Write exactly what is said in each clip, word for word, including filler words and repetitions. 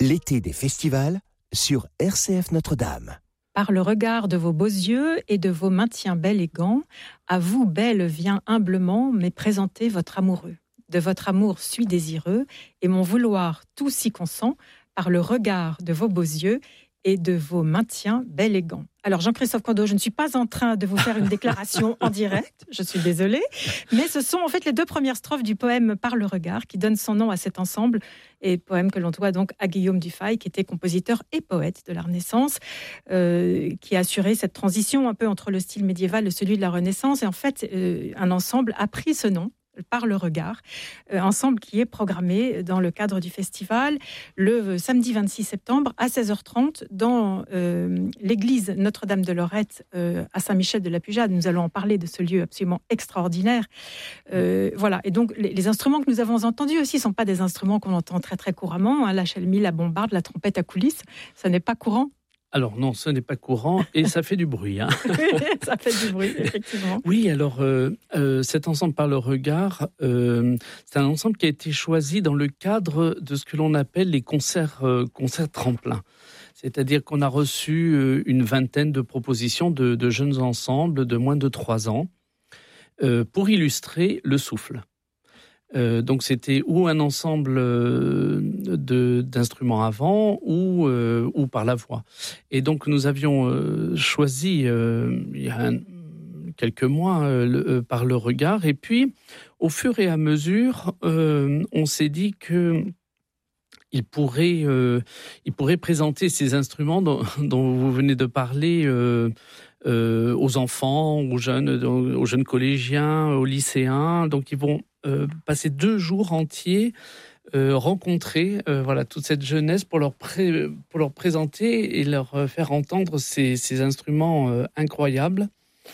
L'été des festivals sur R C F Notre-Dame. Par le regard de vos beaux yeux et de vos maintiens bel et gants, à vous, belle, vient humblement mais présenter votre amoureux. De votre amour suis désireux, et mon vouloir tout s'y consent, par le regard de vos beaux yeux et de vos maintiens bel et gants. Alors Jean-Christophe Condo, je ne suis pas en train de vous faire une déclaration en direct, je suis désolée, mais ce sont en fait les deux premières strophes du poème Par le regard qui donnent son nom à cet ensemble, et poème que l'on doit donc à Guillaume Dufay, qui était compositeur et poète de la Renaissance, euh, qui a assuré cette transition un peu entre le style médiéval et celui de la Renaissance, et en fait euh, un ensemble a pris ce nom Par le regard, euh, ensemble qui est programmé dans le cadre du festival le samedi vingt-six septembre à seize heures trente dans euh, l'église Notre-Dame de Lorette euh, à Saint-Michel-de-la-Pujade. Nous allons en parler de ce lieu absolument extraordinaire. Euh, voilà. Et donc les, les instruments que nous avons entendus aussi ne sont pas des instruments qu'on entend très très couramment, hein, la chelmie, la bombarde, la trompette à coulisses, ça n'est pas courant. Alors non, ce n'est pas courant et ça fait du bruit. Hein. Ça fait du bruit, effectivement. Oui, alors euh, euh, cet ensemble Par le regard, euh, c'est un ensemble qui a été choisi dans le cadre de ce que l'on appelle les concerts, euh, concerts tremplins. C'est-à-dire qu'on a reçu euh, une vingtaine de propositions de, de jeunes ensembles de moins de trois ans euh, pour illustrer le souffle. Euh, donc c'était ou un ensemble euh, de, d'instruments à vent ou, euh, ou par la voix. Et donc nous avions euh, choisi euh, il y a un, quelques mois euh, le, euh, Par le regard. Et puis au fur et à mesure, euh, on s'est dit que il pourrait, euh, il pourrait présenter ces instruments dont, dont vous venez de parler euh, euh, aux enfants, aux jeunes, aux jeunes collégiens, aux lycéens. Donc ils vont Euh, passer deux jours entiers, euh, rencontrer euh, voilà, toute cette jeunesse pour leur, pré- pour leur présenter et leur euh, faire entendre ces, ces instruments euh, incroyables.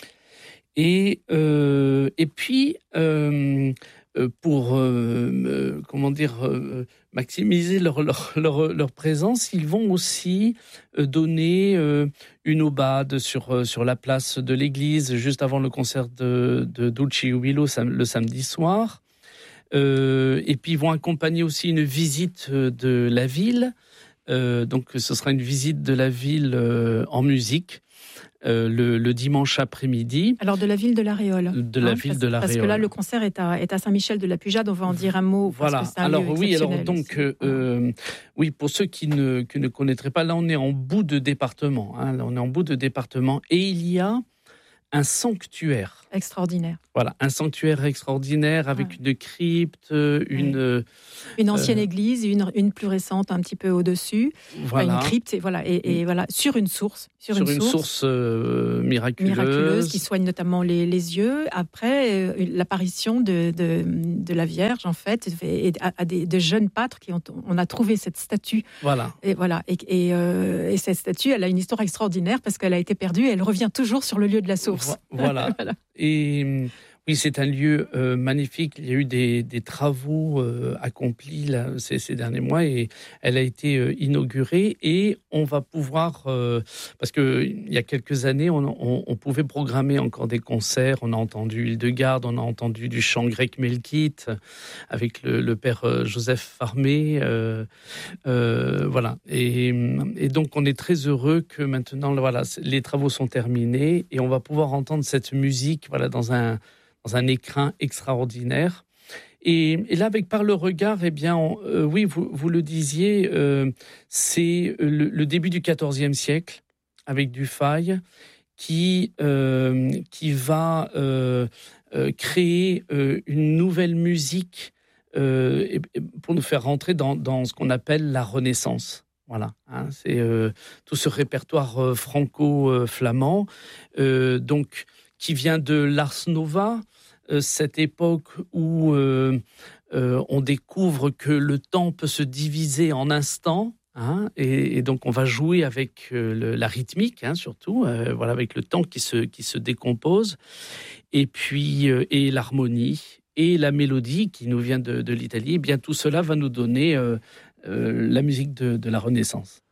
Et, euh, et puis, euh, pour euh, euh, comment dire, euh, maximiser leur, leur, leur, leur présence, ils vont aussi euh, donner euh, une aubade sur, euh, sur la place de l'église, juste avant le concert de, de Dulce et Jubilo le samedi soir. Euh, et puis ils vont accompagner aussi une visite de la ville. Euh, donc ce sera une visite de la ville euh, en musique. Euh, le, le dimanche après-midi. Alors de la ville de La Réole. De la hein, ville parce, de La Réole. Parce que là, le concert est à, est à Saint-Michel-de-la-Pujade. On va en dire un mot. Parce voilà. Que c'est un alors lieu oui, alors donc, aussi. euh, oui, pour ceux qui ne, qui ne connaîtraient pas, là on est en bout de département. Hein, là on est en bout de département et il y a un sanctuaire. Extraordinaire. Voilà, un sanctuaire extraordinaire avec ouais. une crypte, une... Ouais. Une ancienne euh, église, une, une plus récente un petit peu au-dessus. Voilà. Enfin, une crypte, et voilà, et, et voilà, sur une source. Sur, sur une, une source, source euh, miraculeuse. Miraculeuse, qui soigne notamment les, les yeux. Après, euh, l'apparition de, de, de la Vierge, en fait, et à, à des de jeunes pâtres qui ont... On a trouvé cette statue. Voilà. Et, voilà, et, et, euh, et cette statue, elle a une histoire extraordinaire parce qu'elle a été perdue et elle revient toujours sur le lieu de la source. Voilà. voilà. Et oui, c'est un lieu euh, magnifique. Il y a eu des, des travaux euh, accomplis là, ces, ces derniers mois et elle a été euh, inaugurée. Et on va pouvoir, euh, parce qu'il y a quelques années, on, on, on pouvait programmer encore des concerts. On a entendu Hildegarde, on a entendu du chant grec melkite avec le, le père Joseph Farmé. Euh, euh, voilà. Et, et donc, on est très heureux que maintenant, voilà, les travaux sont terminés et on va pouvoir entendre cette musique, voilà, dans un dans un écrin extraordinaire. Et, et là, avec Par le regard, eh bien, on, euh, oui, vous, vous le disiez, euh, c'est le, le début du quatorzième siècle, avec Dufay, qui, euh, qui va euh, euh, créer euh, une nouvelle musique euh, et, et pour nous faire rentrer dans, dans ce qu'on appelle la Renaissance. Voilà, hein, c'est euh, tout ce répertoire euh, franco-flamand, euh, donc qui vient de l'Ars Nova, euh, cette époque où euh, euh, on découvre que le temps peut se diviser en instants, hein, et, et donc on va jouer avec euh, le, la rythmique, hein, surtout, euh, voilà, avec le temps qui se, qui se décompose, et puis euh, et l'harmonie, et la mélodie qui nous vient de, de l'Italie. Eh bien, tout cela va nous donner euh, euh, la musique de, de la Renaissance.